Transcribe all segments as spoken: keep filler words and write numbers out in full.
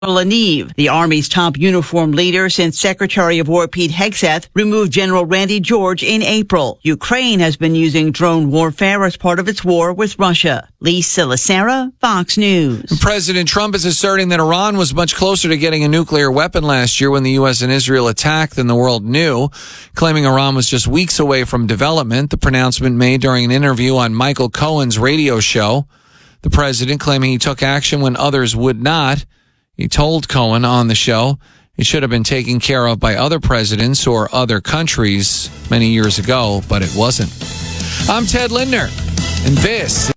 Laniv, the Army's top uniformed leader since Secretary of War Pete Hegseth removed General Randy George in April. Ukraine has been using drone warfare as part of its war with Russia. Lisa Lacera, Fox News. President Trump is asserting that Iran was much closer to getting a nuclear weapon last year when the U S and Israel attacked than the world knew, claiming Iran was just weeks away from development. The pronouncement made during an interview on Michael Cohen's radio show. The president claiming he took action when others would not. He told Cohen on the show it should have been taken care of by other presidents or other countries many years ago, but it wasn't. I'm Ted Lindner, and this...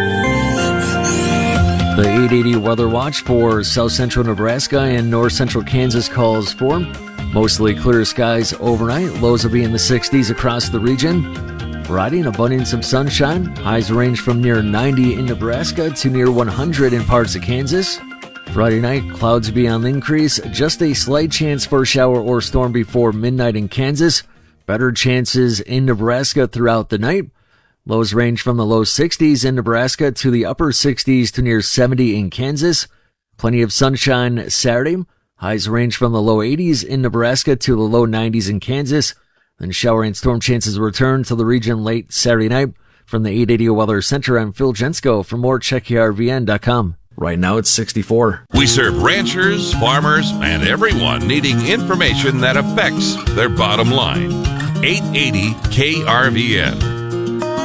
The eight eighty Weather Watch for south central Nebraska and north central Kansas calls for mostly clear skies overnight. Lows will be in the sixties across the region. Friday, an abundance of sunshine. Highs range from near ninety in Nebraska to near one hundred in parts of Kansas. Friday night, clouds be on the increase. Just a slight chance for a shower or storm before midnight in Kansas. Better chances in Nebraska throughout the night. Lows range from the low sixties in Nebraska to the upper sixties to near seventy in Kansas. Plenty of sunshine Saturday. Highs range from the low eighties in Nebraska to the low nineties in Kansas. Then shower and storm chances return to the region late Saturday night. From the eight eighty Weather Center, I'm Phil Jensko. For more, check E R V N dot com. Right now it's sixty-four. We serve ranchers, farmers, and everyone needing information that affects their bottom line. eight eighty K R V N.